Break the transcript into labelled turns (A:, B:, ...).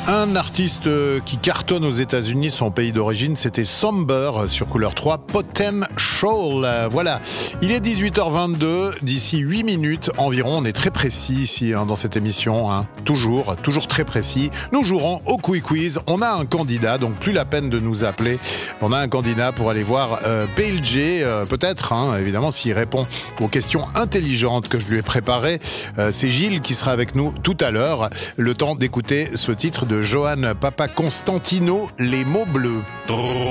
A: Un artiste qui cartonne aux États-Unis, son pays d'origine, c'était Somber sur Couleur 3, Potential. Voilà, il est 18h22, d'ici 8 minutes environ, on est très précis ici dans cette émission, toujours très précis. Nous jouerons au Quiz. On a un candidat, donc plus la peine de nous appeler. On a un candidat pour aller voir PLG, peut-être, évidemment, s'il répond aux questions intelligentes que je lui ai préparées. C'est Gilles qui sera avec nous tout à l'heure. Le temps d'écouter ce titre de Johan Papa Constantino, Les mots bleus.